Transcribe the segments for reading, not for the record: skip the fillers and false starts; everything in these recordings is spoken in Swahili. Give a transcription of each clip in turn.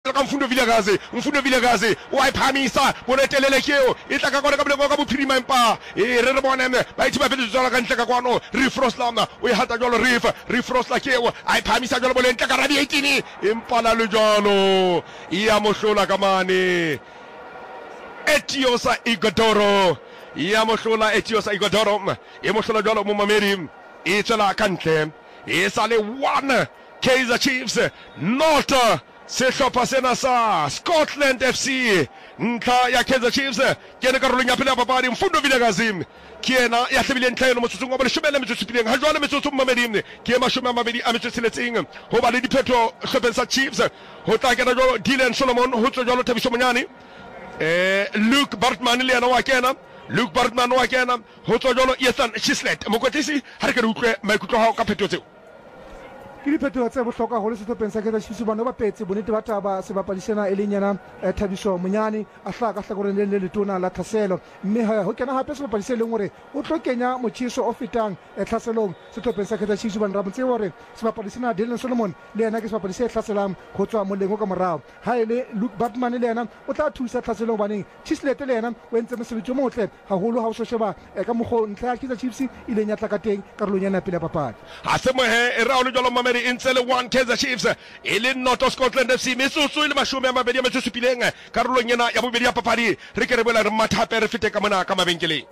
ka Mfundo Vilakazi wa iphamisa bonetelele keo itla ka kona ka boleng ka bophirima empa re bona ba ithiba fetsa tsala ka ntle ka kwano Refrosla o e hata jalo Refrosla keo a iphamisa jalo boleng ka rabi 18 empa la le jalo ya mohlola ka mane Etiosa Igodoro ya mohlola Etiosa Igodoro e mohlola jalo mo mamedi e tsela ka ntle e sale 1 Kaizer Chiefs not sehlopha sena sa Scotland FC nka ya Kaizer Chiefs ke ne karolo nya phela papadi Mfundo Vilakazi ke yena ya hlebile ntlhaelo motsotsong wa bole shebele metsotsipileng ha jwale metsotso mmamedi ke mashome mabedi a metsotsheletseng ho ba le diphetho hlopheng sa Chiefs ho tla kena jalo Dylan Solomon ho tswa jalo Thabiso Monyane Luke Bartman le yena wa kena ho tswa jalo Ethan Chislet mokotlisi ha re ka utlwe maikutlo ha ka phetho tseo ke diphetho tse bohlokwa ho le sehlopheng sa Kaizer Chiefs bana ba petse bonete ba taba sebapadisena e leng yana Thabiso Monyane a hlaka hlakoreng le letona la Thaselo mme ho kena hape sebapadise leng hore o tlo kenya motjhiso o fetang Thaselong sehlopheng sa Kaizer Chiefs bana ra botse hore sebapadisena Dylan Solomon le yena ke sebapadise hlaselang ho tswa moleng ka morao ha ile Luke Batman le yena o tla thusa Thaselong baneng Chislet le yena o entse mosebetsi o motle haholo ha o so sheba ka mokgo ntle ya Kaizer Chiefs ile nya tla ka teng karolong yana pele papadi ha se mo he ra o le jalo intsele 1 Kaizer Chiefs ile North Scotland FC metsotso ile mashome a mabedi a metsotspileng karolong yena ya bobedi ya papadi re ke re bola re mathape re fete ka mona ka mabenkeleng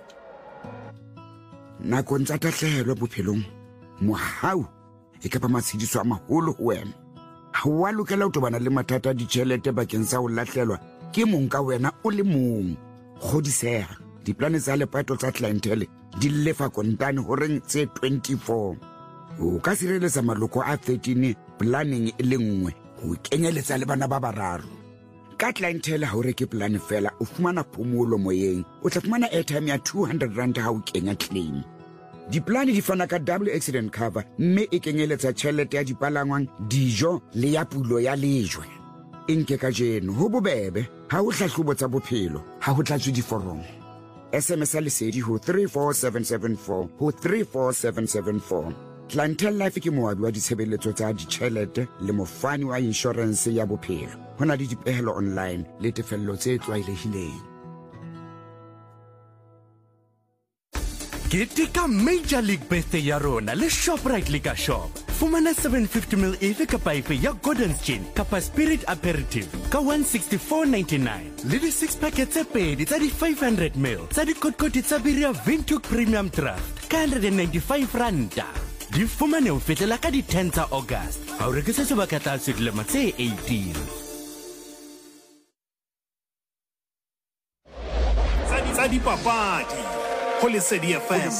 nakong tsa tahlehelo bophelong mohau e ka ba matshidiso a maholo ho wena ha wa lokela ho tobana le mathata a ditjhelete bakeng sa ho lahlelwa ke mong ka wena o le mong kgodiseha diplane tsa lepato tsa clientele di lefa kontane ho reng tse 24 o ka sireletsa maloko a 13 planning e le nngwe ho kenyeletsa le bana ba bararo ka clientele ha o reke plan fela o fumana phomolo moyeng o tla fumana airtime ya 200 rand ha o kenya claim diplane di fana ka double accident cover mme e kenyeletsa tjhelete ya dipalangwang dijo le ya pulo ya lejwe enke ka jeno ho bobebe ha o hlahlobo tsa bophelo ha ho tlatswe diforomo SMS lesedi ho 34774 ho 34774 Clientele Life ke moabi wa ditshebeletso tsa ditjhelete le mofani wa insurance ya bophelo hona le dipehelo online le tefello tse tlwaelehileng Ketika Major League Birthday ya rona le Shoprite Liquor Shop. Fumana 750ml efe kapa efe ya Gordon's Gin kapa Spirit Aperitif ka 164.99. Le di 6 packets tse pedi tsa di 500ml tsa di kotkoti tsa biri ya Windhoek Premium Draft ka 195 ranta. Di fumane ho fetela ka di 10 tsa August. Ha o rekisa sebaka tlase dilemo tse 18. Tsa di papadi. Lesedi FM.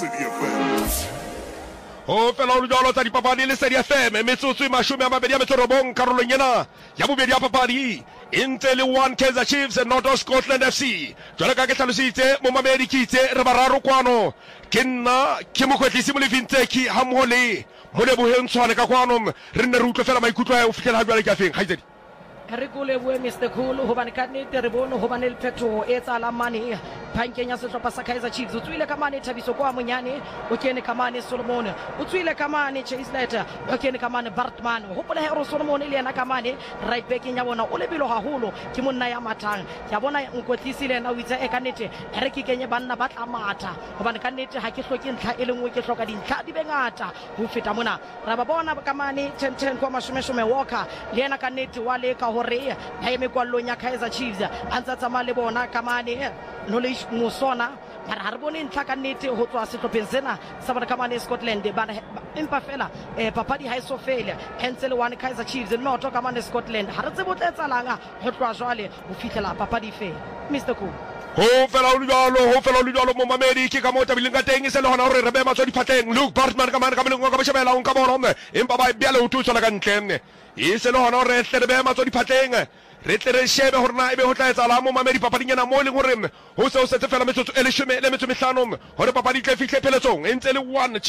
O fela o jalo tsa dipapadi Lesedi FM metsotso e mashome a mabedi a metso robong karolong yena ya bobedi ya papadi ntse le 1 Kaizer Chiefs North Scotland FC jwale ka ke hlalositse mo mamedi ke itse re bararo kwano ke nna ke mokwetlisi mo lefinteki ha mohole mo leboheng tshwane ka kwano re nne re utlwe fela maikutlo a o fihlela jwale ke afeng Haizedi re kule bue Mr Cool ho bane ka nnete re bone ho bane le phetho e tsala mane phankeng ya sehlopha sa Kaizer Chiefs o tswile ka mane Thabiso kwa Monyane o kene ka mane Solomon o tswile ka mane Chislet o kene ka mane Bartman ho pole hero Solomon le yena ka mane right back ya bona o lebelo haholo ke monna ya mathang ya bona nkwetlisi le yena o itse e ka nnete re ke kenye banna ba tla matha ho bane ka nnete ha ke hloke ntlha e lengwe ke hloka dintlha di bengata ho feta mona ra ba bona ka mane 10 kwa mashome Walker le yena ka nnete wa le ka hore ha eme kwallong ya Kaizer Chiefs antsa tsama le bona ka mane knowledge musona mara ha re bone ntlha ka nnete ho tswa sehlopheng sena sa bana ka mane Scotland bana empa fela papadi ha iso fela hence le 1 Kaizer Chiefs not ka mane Scotland ha re tsebo tletsalanga ho tloa jwale ho fitlela papadi fe Mr Cool ho fela o jalo mo mamedi ke ka mota bilinga teng se le hona hore re be matso di phatleng Luke Bartman ka mane ka meleng ka bashebela on ka bona empa ba bjale o tutso la ka ntle e se le hona hore re be matso di phatleng re tle re shebe hore na ebe ho tla etsala mo mamedi papading yana mo le hore ho se o setse fela metsotso e 10 le metso mehlano hore papadi tle fihle pheletsong entse le 1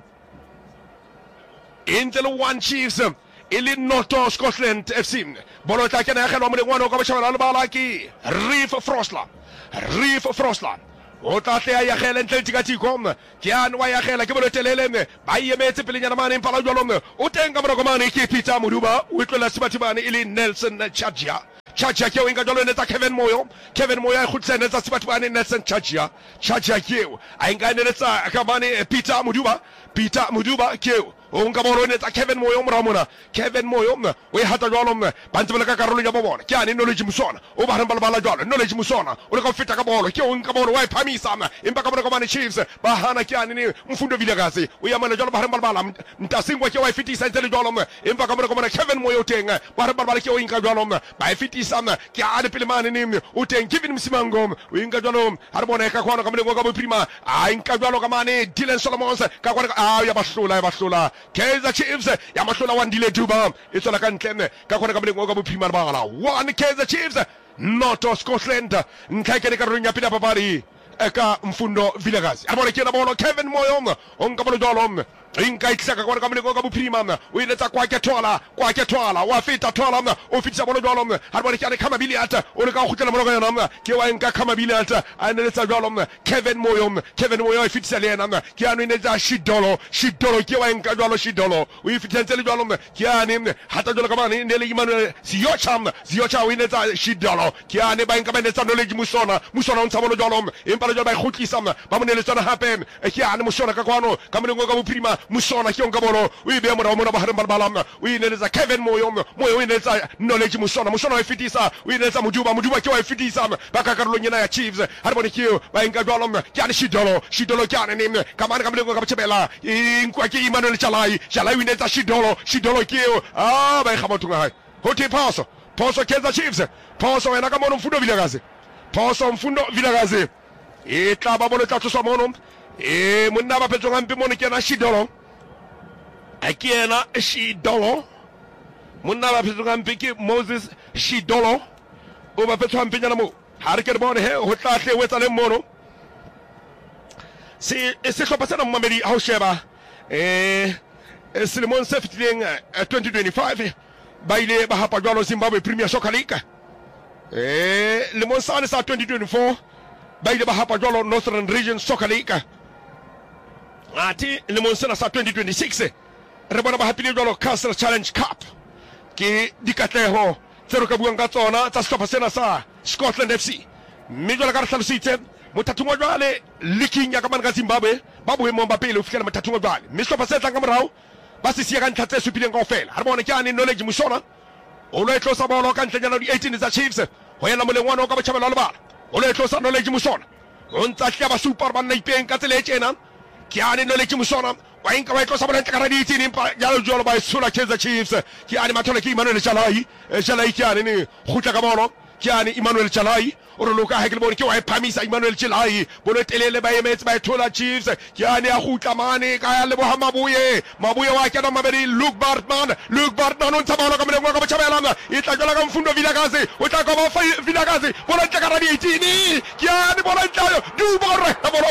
Chiefs ili North Scotland FC bolo tla kena ya kgelwa mo lengwana ka bashebela le bala ke Reef Frosla o tla tle ya khela ntle tikatiko ke an wa ya khela ke bolo telele ba yemetse pelenyana mane impala jwalo o tenga mo mane ke Peter Muduba o tlola sibatibane ili Nelson Chadja Chacha ke o inga jalo netsa Kevin Moyo e khutse netsa sibatho ba ne Nelson Chacha ke o a inga netsa ka bane Peter Muduba ke o nka bolo netsa Kevin Moyo mramona Kevin Moyo o e hata jalo ba ntse ka karolo ya bona ke ane knowledge musona o ba bala jalo knowledge musona o le ka feta ka bolo ke o nka bolo wa phamisa empa ka bona ka bane Chiefs ba hana ke ane ne Mfundo Vilakazi o ya mana jalo ba bala ntasingwa ke wa fitisa ntse le jalo empa ka bona ka bane Kevin Moyo teng ba bala ke o inka jalo ba fitisa ke ane pele mane ne o teng Kevin Msimango o inka jalo ha bona ka khona ka mane go ka boprima a inka jalo ka mane Dylan Solomons ka kwa ya bahlula Kaizer Chiefs ya mahlola Wandile Duba itsola ka ntle ka khona ka mane go ka boprima bala one Kaizer Chiefs not Scotland nkaikene ka runya pila papari eka Mfundo Vilakazi abona ke na bona Kevin Moyo onka bolo jalo inka itlaka kwa ka mane go ka boprima o iletsa kwa ke thola wa feta thola o fitsa bolo jalo ha bona ke ane kama biliata o le ka khutlela mono ka yona ke wa nka kama biliata a ne letsa jalo Kevin Moyo e fitsa le yena ke ane ne tsa shidolo ke wa nka jalo shidolo o ifitsa le jalo ke ane hata jalo ka mane ne le Emmanuel Ziocha o ne tsa shidolo ke ane ba nka ba ne tsa knowledge musona o ntsa bolo jalo empa le jalo ba khutlisa ba mo ne le tsana hape ke ane musona ka kwano ka mane go ka boprima musona ke onka bolo o ibe mo ba hare balbalama o ine le tsa Kevin Moyo o ine tsa knowledge musona o fitisa o ine tsa Muduba ke wa fitisa ba ka karolo nyena ya Chiefs ha bona ke ba inga jalo ke ane shidolo ke ane ne ka mane ka mle go ka botshebela inkwa ke Emmanuel Chalai o ine tsa shidolo ke ba ga motho ga ho te paso Kaizer Chiefs paso wena ka mono Mfundo Vilakazi e tla ba bolo tla tswa mono monna ba petso gampe mono ke na shidolo monna ba petso gampe ke Moses Shidolo o ba petso gampe nyana mo ha re ke bone he ho tla hle wetsa le mono se hlopha sena mmamedi ha o sheba selemong se fetileng 2025 ba ile ba hapa jwalo Zimbabwe Premier Soccer League le mo sa 2024 ba ile ba hapa jwalo Northern Region Soccer League ati le mo sa 2026 re bona ba hapile jwalo Castle Challenge Cup ke dikatleho tsero ka buang ka tsona tsa sehlopha sena sa Scotland FC mme jwalo ka re hlalositse mothathong jwale leaking ya ka mane ka Zimbabwe ba boemong ba pele o fikela mothathong jwale mme sehlopha se tlang ka morao ba se sia ka ntlha tse supileng kaofela ha re bona ke ane knowledge musona o lo etlosa bolo ka ntlanyana di 18 tsa Chiefs ho yena molengwana o ka botjhabela le bala o lo etlosa knowledge musona o ntsa hlya ba super ba nna ipeng ka tsele tjena ke ane knowledge musona wa inka wa etlosa bolo ntle ka ra di 18 empa jalo ba isula Kaizer Chiefs ke ane mathola ke Emmanuel Chalai ke ane ne khutla ka bolo ke ane Emmanuel Chalai o re loka ha ke le bone ke wa phamisa Emmanuel Chalai bolo telele ba emetse ba thola Chiefs ke ane a khutla mane ka ya le bo Mabuye wa ke na mabedi Luke Bartman o ntsa bolo ka mole ka botjhabela e tla jala ka Mfundo Vilakazi o tla ka ba Vilakazi bolo ntle ka ra di 18 ke ane bolo ntle du bore bolo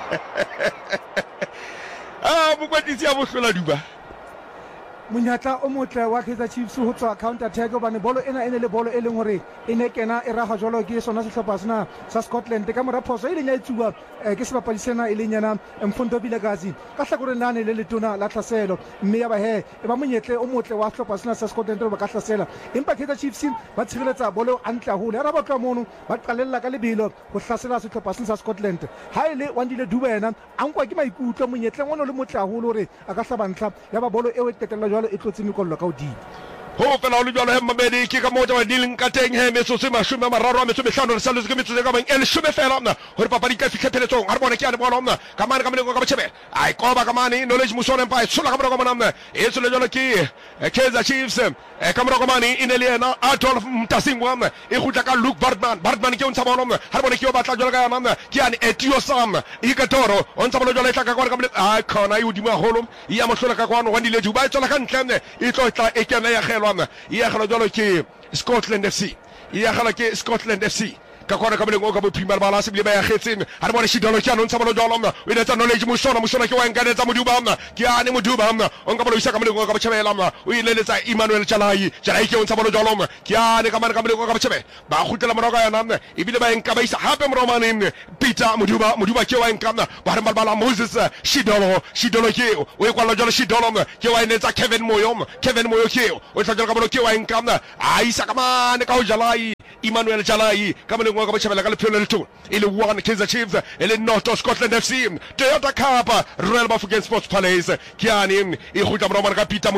mokwetisi ya bohlola Duba monyatla o motle wa Kaizer Chiefs ho tswa counter attack hobane bolo ena ene le bolo e leng hore e ne kena e raga jwalo ke sona sehlopha sena sa Scotland ka mora phoso ile nya itsuwa ke sebapadi sena ile nyana Mfundo Vilakazi ka hlakoreng lane le letona la Tlhaselo mme ya ba he e ba monyetle o motle wa sehlopha sena sa Scotland ba ka Tlhasela empa Kaizer Chiefs ba tshireletsa bolo antle haholo ya ba tla mono ba qalella ka lebelo ho hlasela sehlopha sena sa Scotland ha ile Wandile Duba ankwa ke maikutlo monyetle ngwana le motle haholo hore a ka hlabantla ya ba bolo e o tetella jwalo e tlotse mekollo ka hodimo ho fela o le jwalo he mmamedi ke ka motho wa dileng ka teng he metsotso e 35 re saletse ke metsotso e ka bang e 10 fela hore papadi ka fitlhe pheletsong ha re bona ke ane bona ka mane ka mane ka botjhebela ai koba ka mane knowledge musona mpa e tshola ka mona ka mona e tsole jwalo ke Kaizer Chiefs ka mona ka mane ine le yena Adolf Mtasingwa e khutla ka Luke Bartman ke o ntsa bona ha re bona ke o batla jwalo ka yana ke ane Etio Sam Ikatoro o ntsa bona jwalo e tla ka ka mane a khona e udimo haholo ya mohlola ka kwano Wandile Duba e tshola ka ntle e tla e kena ya ya galo jalo ke Scotland FC ka kwana ka boleng o ka bophirima ba la se bile ba ya khetseng ha re bona shidolo ke anontsha bolo jalo mna o ile tsa knowledge musona ke wa nkanetsa moduba mna ke ane moduba mna o nka bolo isa ka boleng o ka botjhabela mna o ile letsa Emmanuel Jalai ke o ntsa bolo jalo mna ke ane ka boleng o ka botjhabe ba khutela moroka ya namna ibile ba enka ba isa hape moromane Peter moduba ke wa nka mna ba re bala Moses shidolo ke o kwala jalo shidolo mna ke wa inetsa Kevin Moyo ke o tla jalo ka bolo ke wa nka mna a isa ka mane ka o Jalai Emmanuel Jalai ka boleng o ka botjhabela ka lephelo le letho ile one Kaizer Chiefs ile North Scotland FC Toyota Cup Royal Bafokeng Sports Palace kiani e khutla moromane ka Peter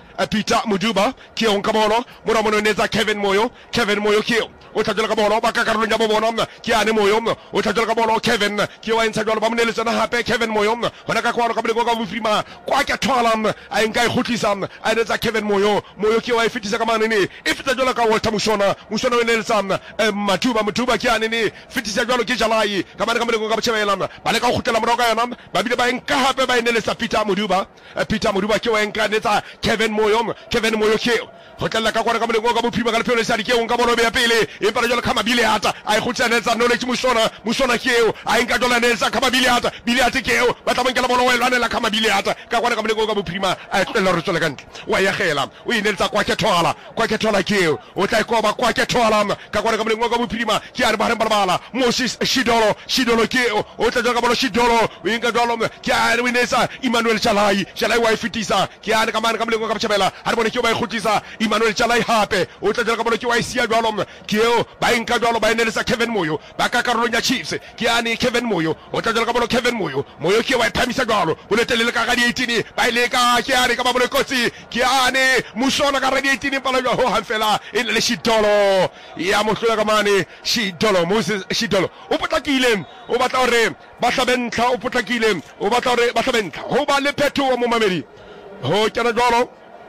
Muduba ke on ka bolo moromane netsa Kevin Moyo ke o tla ka bolo ba ka karolo nya bo bona kiani Moyo o tla ka bolo Kevin ke wa intsa jalo ba moneletsana hape Kevin Moyo hona ka kwano ka boleng ka bofrima kwa ke thola a nka e khutlisa a netsa Kevin Moyo ke wa e fitisa ka manene e fitsa jalo ka Walter Musona o netsa Mutuba kiani ni fitisa jalo ke Jalai ka mane ka boleng ka botjhabela ba le ka khutela moroka yana ba bile ba nka hape ba inelesa Peter Muduba ke wa nka netsa Kevin Moyo ke hotela ka kwana ka boleng ka bophirima ka lephelo sa dikeo nka bolo be ya pele e para jalo kama Biliata a khutla netsa knowledge Musona keo a nka jalo netsa kama Biliata keo ba tla bankela bolo wa lwanela kama Biliata ka kwana ka boleng ka bophirima a tlela re tsole kantle wa ya gela o inelsa kwa ke thola keo o tla ikoba kwa ke thola ka kwana ka boleng ka bophirima ke a re ba re balabala Moses Shidolo keo o tla jalo ka bolo Shidolo o inka jalo ke a re winesa Emmanuel Jalai wa fitisa ke a re ka mane ka boleng ka botjhabela ha re bone ke ba ikhutlisa Emmanuel Jalai hape o tla jalo ka bolo ke wa isia jalo keo ba inka jalo ba inelesa Kevin Moyo ba ka karolo nya Chiefs ke ane Kevin Moyo o tla jalo ka bolo Kevin Moyo ke wa phamisa jalo o le telele ka ga di 18 ba ile ka ke ane ka ba bolo kotsi ke ane Musona ka ga di 18 pala ho hanfela in le Shidolo ya mohlola ka mane Shidolo Moses Shidolo o potlakile o batla hore ba tlabentla o potlakile o batla hore ba tlabentla ho ba le phetho mo mamedi ho kena jalo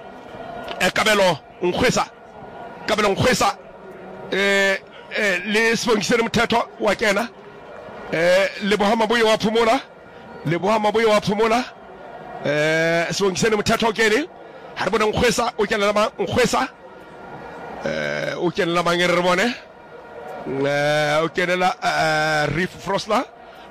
Kabelo Nkhwesa le spongisere mthetho wa kena le bohama boyo wa phumula spongisere mthetho kene ha re bona Nkhwesa o kena la mangere re bone o kena la Reef Frosla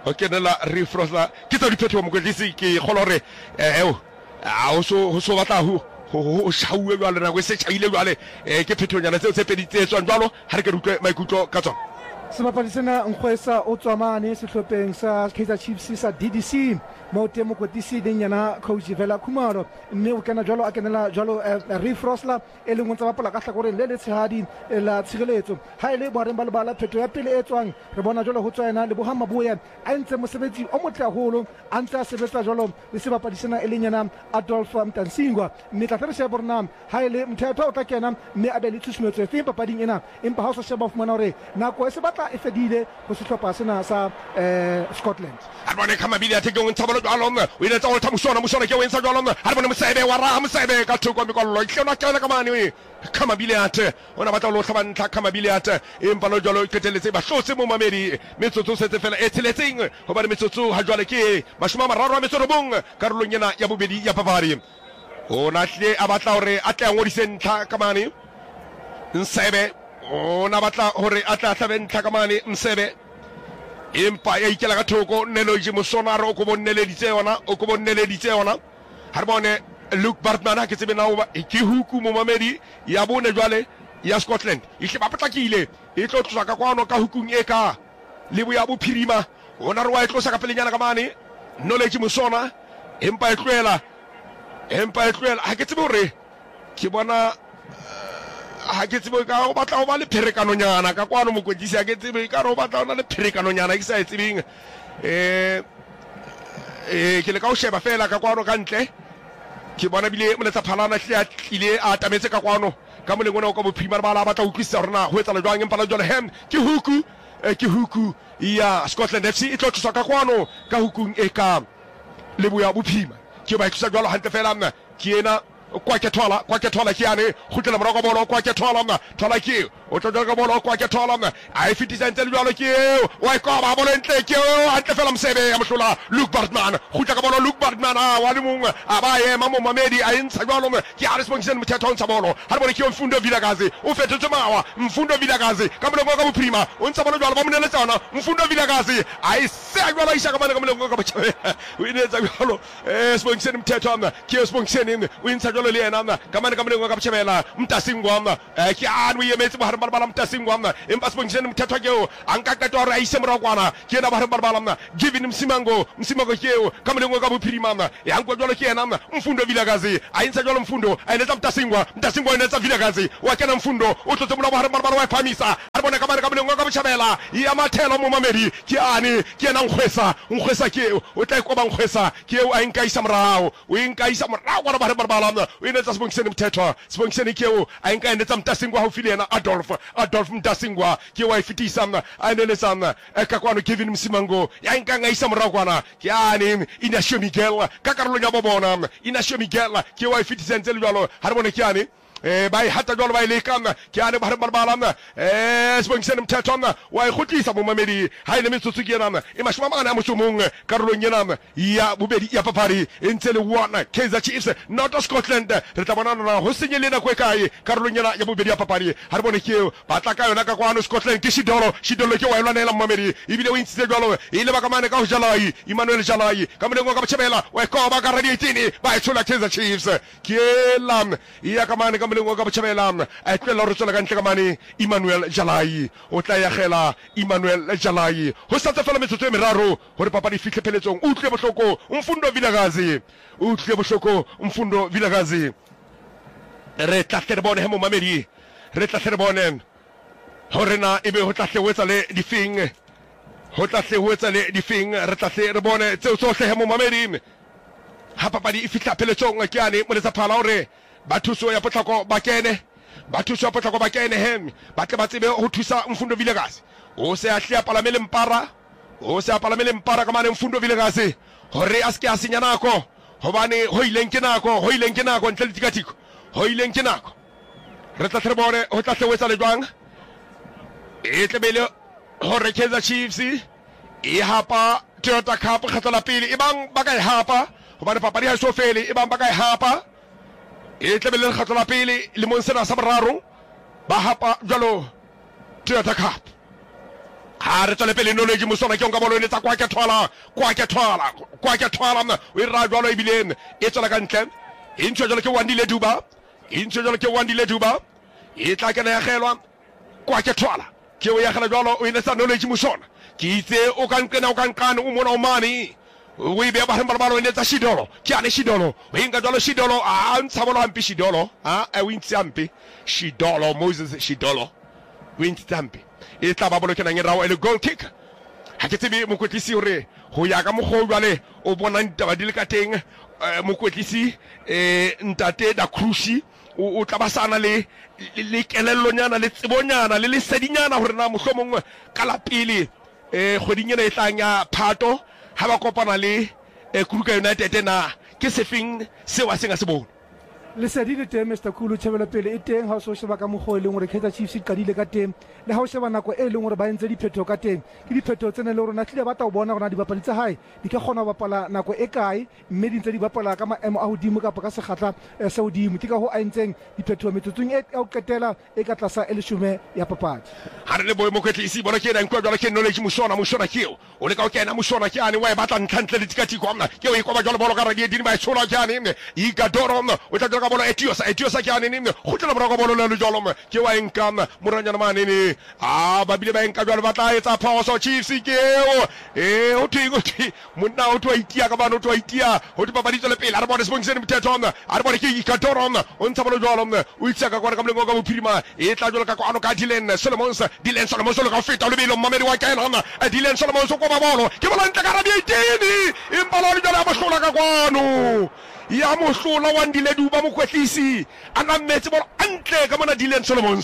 ke tsa diphetho mo kwedisi ke kholore o so batla ho shawe jwale na go se chaile jwale ke phethonyana tseo tse pedi tse tswang jwalo ha re ke rutlwe maikutlo ka tsona sebapadi sena Nkhwesa o tswamane sehlopheng sa Kaizer Chiefs sa DDC mo temo kwetisi dinyana coach Vela Khumalo mme o kena jwalo a kenela jwalo Reef Rosla e lengwe tsa bapala ka hlakoreng le tshehadi la tshireletso ha ile bohareng ba lebala phetho ya pele e tswang re bona jwalo ho tswena le bohama boya a ntse mosebetsi o motle haholo a ntse a sebetsa jwalo le sebapadi sena e lenyana Adolf Mtansingwa mme tla re sheba rona ha ile mthetho o tla kena mme a be le tshusumetso e feng papading ena empa ha o se sheba fumana hore nako e se batla e fedile ho sehlopha sena sa Scotland ha bona kama Biliata ke ntsha jwalo o ile tsa o tha Musona ke o entsa jwalo ha bona Mosebe wa ra Mosebe ka thoko mikollo ihlona kana ka mane kama Biliata ona batla lo hlaba ntla kama Biliata empa lo jwalo keteletse ba hlotse mo mamedi metsotso setse fela e tseletseng ho ba metsotso ha jwale ke mashoma mararo a metsotso bong karolong yana ya bobedi ya Bavaria ona hle a batla hore a tla ngodise ntla ka mane Msebe ona batla hore a tla hlabe ntla ka mane Msebe empa ya ikela ka thoko Neloji Musona ro ko bonneleditse yona ha bone Luke Bartman ke tsebe na o ba ke huku mo mamedi ya bone jwale ya Scotland ihle ba potlakile e tlo tlosa ka kwano ka hukung e ka le bo ya bophirima ona re wa e tlosa ka pelenyana ka mane Knowledge Musona empa e tloela ha ke tsebe hore ke bona ha ke tsebe ka o batla o ba le pherekano nyana ka kwano mokwetisi ha ke tsebe ka ro batla ona le pherekano nyana ke sa e tsebeng ke le ka o sheba fela ka kwano ka ntle ke bona bile moletsa phalana tlile a tametse ka kwano ka molengona o ka bophirima ba la batla utlwisisa rona ho etsa le jwang empa la jwale hem ke huku ya Scotland FC e tlo tsosa ka kwano ka hukung e ka le boya bophirima ke ba ikisa jwalo hantle fela mna ke ena kwa ke thola ke yane khutlela mora go bolo kwa ke thola ke o tloga go bolo kwa ke thola a fitisa ntse le jalo ke wa ka ba bolo ntle ke a tle fela msebe ya mhlola Luke Bartman khutla ka bolo Luke Bartman wa le mongwe a ba ye mamo mamedi a intsa jalo ke a responsible mthetho ntsa bolo ha bone ke Mfundo Vilakazi o fetetse mawa Mfundo Vilakazi ka mole ka bophirima o ntsa bolo jalo ba monele tsana Mfundo Vilakazi a se jalo isa ka mole ka botšhe o inetsa jalo responsible mthetho ke responsible o intsa jalo le yena ka mole ka botšhebela Mtasingwa ke a we yemetse ba bala Mtasingwa empa responsible mthetho ke anka ka tora ise moragwana ke na ba bala giving Msimango ke ka mole ka bophirima ya nko jalo ke yena Mfundo Vilakazi a intsa jalo Mfundo a inetsa Mtasingwa inetsa Vilakazi wa kena Mfundo o tlotse mola ba wa phamisa a bona ka mane ka mole ka botšhabela ya mathelo mo mamedi ke ane ke na ngwesa ke o tla go ba ngwesa ke a inkaisa morao o inkaisa morao go ba bala o inetsa Sibongiseni mthetho Sibongiseni ke o a inka inetsa Mtasingwa ho file yena Adolf Mtasingwa ke wa ifitisa a inelesa ka kwano Kevin Msimango ya inka ngaisa morao kwana ke ane Inacio Miguel ka karolo ya bobona Inacio Miguel ke wa ifitisa ntse le jalo ha re bone ke ane bai hata jolo bai lekana ke ane ba balbalana Sibongiseni mthetho wa ikhutlisa mo mamedi ha ile metsotso ke yana e mashoma mangana mo shomong karolong yana ya bobedi ya papari ntse le wana Kaizer Chiefs not Scotland re tla bona na ho senyelena ko kae karolong yana ya bobedi ya papari ha re bone ke ba tla ka yona ka kwano Scotland ke shidolo ke wa ilwanela mamedi ibile o intse jolo ile ba ka mane ka ho Jalai Emmanuel Jalai ka mlengo ka botshebela wa ko ba ka radiatini ba ithola Kaizer Chiefs ke lam ya ka mane mlengo ka botšhabela a tlela re tsela ka ntle ka mane Emmanuel Jalai o tla ya gela Emmanuel Jalai ho sa tsa fela metsotso e meraro hore papadi fihle pheletsong o tle bohloko Mfundo Vilakazi re tla tle bone hemo mamedi re tla tle bone hore na ebe ho tla tle wetsa le difing re tla tle re bone tseo tsohle hemo mamedi ha papadi e fihla pheletsong ke ane mo letsa phala hore bathuso ya potlako ba kene hem ba tle ba tsebe ho thusa Mfundo Vilakazi o se a hle palamele mpara ka mane Mfundo Vilakazi hore a ske a senya nako hobane ho ileng ke nako ntle le tikatiko ho ileng ke nako re tla trebore ho tla tlewetsa le jwang e tlebele hore Kaizer Chiefs e hapa Toyota Cup kgetlo la pele e bang ba ka e hapa hobane papadi ha so fele e bang ba ka e hapa e tlebele le kgetlo la pele le monsena sa boraro ba hapa jalo Toyota Cup ha re tsole pele knowledge mosona ke onka bolo ne tsa kwa ke thola o ra jalo e bileng e tsela ka ntle e ntse jalo ke Wandile Duba e tla ke na ya gelwa kwa ke thola ke o ya gela jalo o ine sa knowledge mosona ke itse o ka nkana o mona o mane o ibe ba hamba balo ine tsa Shidolo ke ane Shidolo o inga jalo Shidolo a ntshabolo ampi Shidolo a wintsi ampi Shidolo Moses Shidolo wintsi ampi e tla ba bolo ke nang rawo e le goal kick ha ke tsebe mokotlisi hore ho ya ka mogho jwale o bona ntaba di le ka teng mokotlisi ntate da Krushi o tla basana le kelellonyana le tsebonyana le lesedinyana hore na mohlomong ka la pele kgoding ena e tlanya Phato ha ba kopana le Kruger United na ke sefeng seo a senga se bona lesedi le teng Mr. Khulu tshebela pele e teng ha o so sheba ka mogho e leng hore Kaizer Chiefs e qadile ka teng le ha o sheba nako e leng hore ba entse diphetho ka teng ke diphetho tsene le hore na tlile ba tla o bona hore na dibapadi tsa hae di ka kgona ho bapala nako e kae mme di ntse di bapala ka maemo a hodimo kapa ka sekgatla se hodimo ke ka ho a entseng diphetho metsotsong e o qetela e ka tlasa e leshume ya papadi ha re le boe mokotlisi bona ke ena nkwa jwale ke knowledge mosona keo o le ka o kena mosona ke ane wa e batla ntlantle le tikatiko mna ke o e koba jwale bolo ka radio di ba tshola ke ane e ga doro o tla ka bolo etiosa ke ane ne go tla bolo ka bolo le jolo ke wa enka moranyana mane ne ba bile ba enka jwale ba tla etsa phoso Chiefs ke o thi monna o twa itia ka bana o twa itia o di papadi tsole pele a re bona Sibongiseni mthetho a re bona ke ka doro o ntsa bolo jolo o itsa ka kwa ka mlengo ka bophirima e tla jwale ka kwano ka Dylan Solomons lo ka feta le bilo mamedi wa kaena Dylan Solomons go ba bolo ke bola ntle ka radio iteni impalo le jalo a mohlola ka kwano ya mohlola Wandile Duba mokwetlisi ana mmetse bolo antle ka mona Dylan Solomons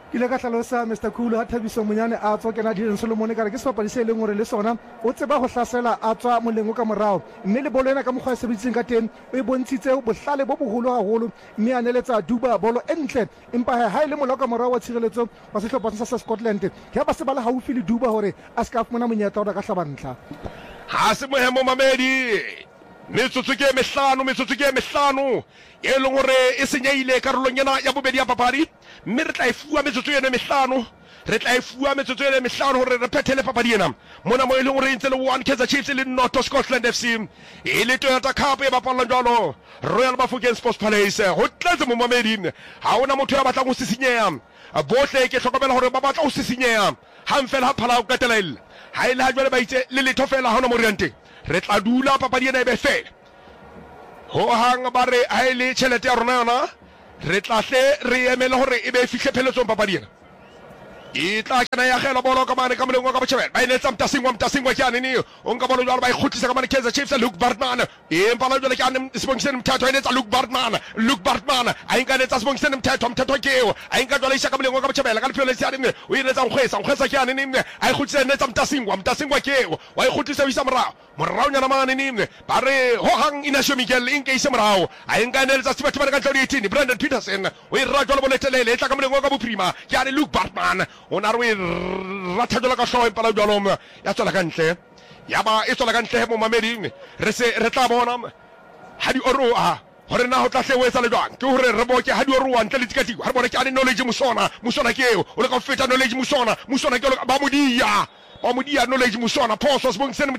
ke ile ka tlhalosa Mr Cool ha Thabiso Monyane a tswa kena Dylan Solomon ka re ke sebapadi se leng hore le sona o tseba ho hlasela a tswa molengo ka morao mme le bolo ena ka mokgwa sebediseng ka teng o e bontshitse bohlale bo boholo haholo mme a neletsa Duba bolo entle empa ha ile molao ka morao wa tshireletso wa sehlopha sa Scotland ke ba se ba le haufi le Duba hore a ska fumana monyetla wa ka hlabantla ha se mohemo mamedi metsotso ke mehlano e leng hore e senyeile karolong yena ya bobedi ya papadi mme re tla e fuwa metsotso ena mehlano hore re phethele papadi ena mona mo e leng hore ntse le 1 Kaizer Chiefs le North Scotland FC e le Toyota Cup e bapallang jwalo Royal Bafokeng Sports Palace ho tletse mo mamedi ha ona motho ya batlang ho sisinyeha bohle ke hlokomela hore ba batla ho sisinyeha hang fela ha phala o qetelele ha ile ha jwale ba itse le letho fela ha ona moriante re tla dula papadi ena e be fela ho hang ba re ha ile tjhelete ya rona yona re tla hle re emela hore e be fihle pheletsong papadi ena e tla kana ya khela bolo ka mane ka molengwa ka botjhabela ba inetsa mtasingwa kyane ni o nka bolo jwalo ba ikhutlisa ka mane Kaizer Chiefs Luke Bartman e mpala jwale kyane Sibongiseni Mthatho inetsa Luke Bartman a inka netsa Sibongiseni Mthatho keo a inka jwale isha ka molengwa ka botjhabela ka lephelo le siane o inetsa nkgwesa kyane ni a ikhutlisa netsa mtasingwa keo wa ikhutlisa isa morao nyana mane ni ba re ho hang Inasho Miguel inke isa morao a inka netsa Sibatibana ka 18 Brandon Peterson o ira jwale boletelele etla ka molengwa ka boprima kyane Luke Bartman ona re rathajola ka hloho empala jwalom ya tswela ka ntle ya ba e tswela ka ntle mo mameding re tla bona ha di oroa hore na ho tla hlewetsa le jwang ke hore re boke ha di oroa ntle le tikatiko ha bona ke ane knowledge musona ke o le ka feta knowledge musona ke ba modia knowledge musona Phoso Sibongiseni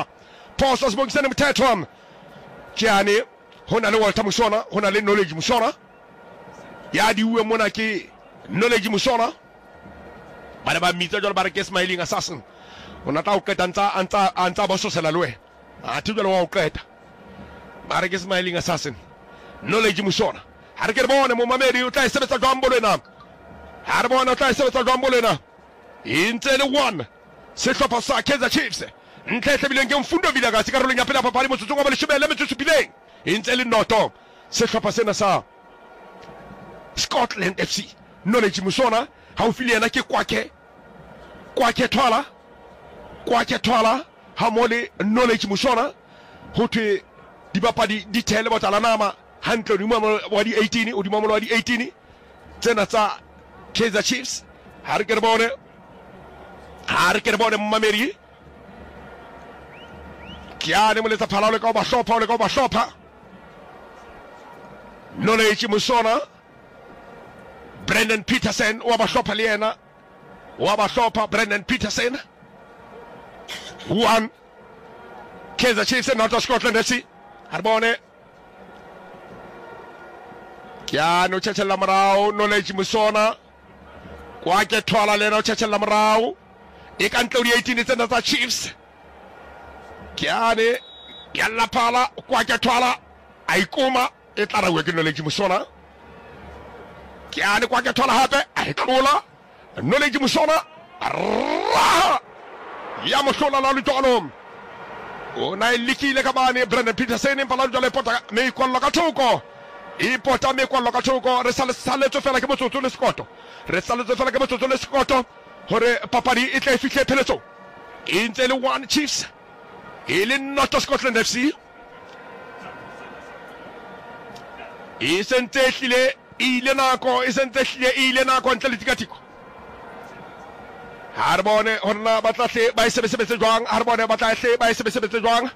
Mthatho kyane hona le Walter Musona hona le knowledge musona ya di uwe mona ke knowledge musona bana ba mitsa jwalo ba re ke Smiling Assassin ona tla o qeta ntsa ba sosela lwe a thibela wa o qeta ba re ke Smiling Assassin knowledge musona ha re ke re bone mo mamedi o tla e sebetsa jwang bolo ena ha re bona o tla e sebetsa jwang bolo ena intse le 1 sehlopha sa Kaizer Chiefs ntle tlebileng ke Mfundo Vilakazi ka rolong ya pela papadi motsotsong wa ba leshebele metsotsobileng intse le noto sehlopha sena sa Scotland FC knowledge musona ha o fili yena ke kwake twala ha mole knowledge musona ho thwe dibapadi di thele botala nama hantle di mama wa di 18 o di mama wa di 18 tsena tsa Kaizer Chiefs ha re ke re bone mameri kyane mo letsa phala le ka ba hlopha knowledge musona Brandon Peterson wa ba hlopha le yena Brandon Peterson 1 Kaizer Chiefs and North Scotland FC harbone kyano tshela morao knowledge musona kwa ke thola le no tshela morao e ka ntle di 18 tsena tsa Chiefs kyane ya laphala kwa ke thola a ikuma e tla ra we ke knowledge musona kyane kwa ke thola hape a tlola knowledge musona ya mohlola la lutolo ona ilikile ka bane Brandon Peterson empala jwale pota me ikwalla ka thoko ipota me ikwalla ka thoko re saletse fela ke motsotso le sekoto hore papadi e tla fihle pheletso e ntse le 1 Chiefs e le North Scotland FC e sentse hlile ile nako ntle le tikatiko harbone hona batla hle ba sebetse jwang harbone batla hle ba sebetse jwang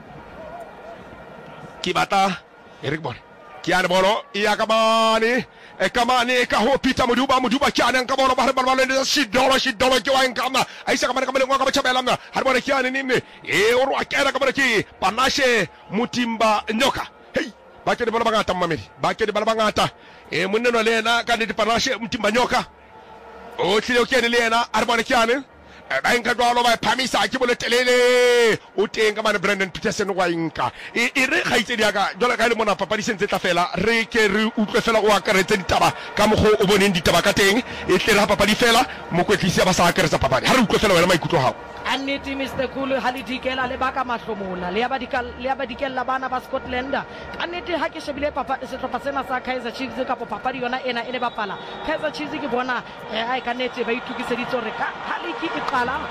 ki bata Eric Bone ki ana bolo iya kamani ka ho Peter Muduba kyane ka bolo bahar balbalo ne shidolo ki wa nkama aisa kamane ngwa ka bachabela mna harbone kyane nimne e oru akera kamane ki Panashe Mutimba Nyoka hey bakedi bolo bangata mamedi e muneno lena kanidi Panashe Mutimba Nyoka o tlile o kene le yena harbone kyane ba inka jwalo ba phamisa ke bole telele o teng ka mane Brandon Peterson wa inka e re khaitse dia ka jwala ka le mona papadi sentse tla fela re ke re utlwe fela o akaretse ditaba ka mogho o boneng ditaba ka teng e tle re ha papadi fela mo kwetlisi ba sa akaretsa papadi ha re utlwe fela wena maikutlo hao kannete Mr Cool ha le dikela le baka mahlomola le ya ba dikella bana ba Scotland kannete ha ke shebile sehlopha sena sa Kaizer Chiefs ka papadi yona ena ene bapala Kaizer Chiefs ke bona ai kannete ba itukiseditse hore ka ha le ke qala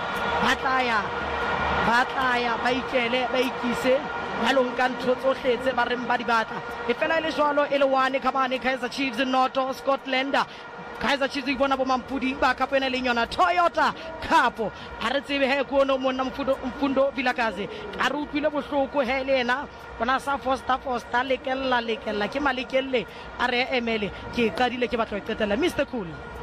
batlaya ba ikele ba ikise malong ka ntho tsohle tse ba reng ba di batla e fela ile jwalo ele one kamane Kaizer Chiefs North Scotland Kaizer Chiefs bona bo mampudi ba kapo ena le nyona Toyota Cup ha re tsebe he ko no monna mfundo Vilakazi ka re utlwile bohloko he le ena bona sa Foster lekella ke malekelle a re emele ke qadile ke batla go qetela Mr Cool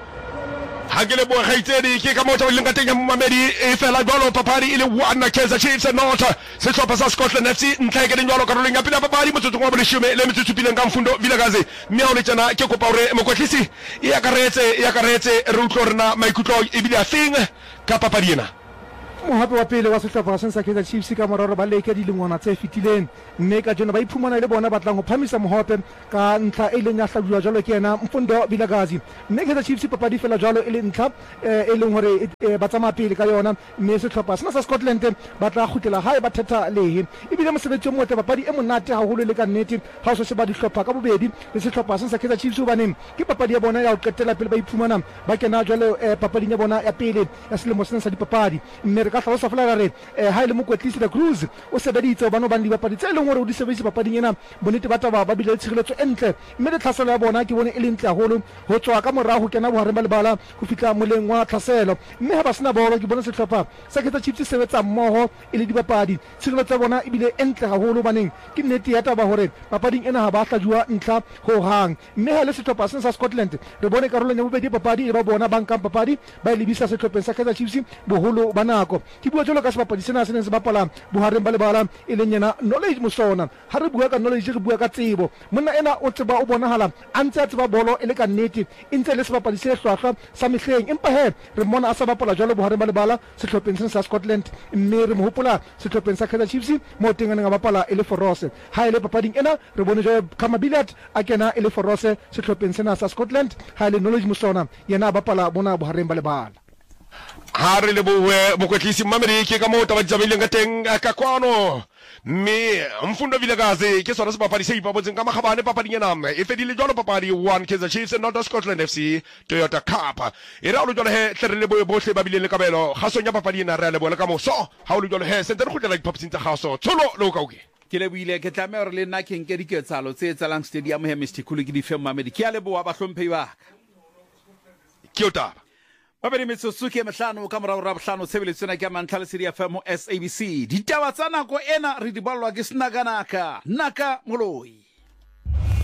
ha ke le bo gaitsedi ke ka motho le ngateng ya mmamedi e fela jwalo papadi ile one Kaizer Chiefs North sehlopha sa Scotland FC ntlha ke le jwalo karolong ya pele papadi motsotso wa boleshome le metsotso pile ka mfundo Vilakazi mme o le tsena ke kopa hore mokwetlisi ya karetse re utlwa rena maikutlo e bile a feng ka papadi ena mohape wa pele wa sehlopha sa Kaizer Chiefs ka moraro ba leke dilengwana tse fitileng mme ka jona ba iphumana ile bona batlang go phamisa mohope ka ntlha e leng ya hlabua jalo ke ena Mfundo Vilakazi mme Kaizer Chiefs papadi fela jalo e le ntlha e leng hore ba tsama pele ka yona mme sehlopha sena sa Scotland ba tla khutela hae ba thetha lehe ebile mosebetsi o motle papadi e monate haholo le ka nnete ha o se ba dihlopha ka bobedi le sehlopha sa Kaizer Chiefs o baneng ke papadi ya bona ya ho qetela pele ba iphumana ba kena jalo papading ya bona ya pele ya selemo sena sa dipapadi mme ka hlalosa fela re ha ile mokwetlisi da Cruz o sebeditse bana ba dipapadi tse leng hore o di sebedisa papading ena bonete ba taba ba bile tshireletso entle mme le tlhaselo ya bona ke bone e le ntle haholo ho tswa ka morago kena bohareng ba lebala go fitla moleng wa tlhaselo mme ha ba sena bolo ke bona sehlopha sa Kaizer Chiefs se sebetsa mmoho e le dipapadi tshireletso ya bona e bile entle haholo baneng ke nnete ya taba hore papading ena ha ba hlajua ntlha ho hang mme ha le sehlopha sa Scotland re bone karolong ya bobedi papadi e ba bona bankang papadi ba lebisa sehlopheng sa Kaizer Chiefs boholo ba nako ke bua jalo ka sebapadi sena se neng se bapala bohareng ba lebala e leng yena Knowledge Mosona ha re bua ka Knowledge re bua ka tsebo monna ena o tseba o bonahala a ntse a tseba bolo e le ka nnete e ntse le sebapadi se hlwahlwa sa mehleng empa he re mona a sa bapala jalo bohareng ba lebala sehlopheng sena sa Scotland mme re mo hopola sehlopheng sa Kaizer Chiefs mo teng a bapala e le Forose ha ile papading ena re bone jalo Kamabilat a kena e le Forose sehlopheng sena sa Scotland ha ile Knowledge Mosona yena a bapala bona bohareng ba lebala ha re le boe mokwetlisi mmamedi ke ka mo taba ditsabaileng ka teng ka kwano mme Mfundo Vilakazi ke sona sebapadi se ipabotseng ka makgabane papading ena e fedile jwalo papadi one Kaizer Chiefs North Scotland FC Toyota Cup e ra o le jwalo he tle le bohle ba bileng le kabelo kgasong ya papadi ena re le bona ka moso ha o le jwalo he sentse re khutlela diphaposing tsa kgaso tsholo le o kauke ke le buile ke tlameha hore le nna ke nke diketsalo tse tsalang stadium he Mr Cool ke di fe mmamedi ke a leboa ba hlomphei ba ke o taba Babedi metsotso ke mehlano ka morao ra bohlano tshebeletso ena ke Mantlha le City FM SABC ditaba tsa nako ena re di ballwa ke Snaganaka Naka Moloi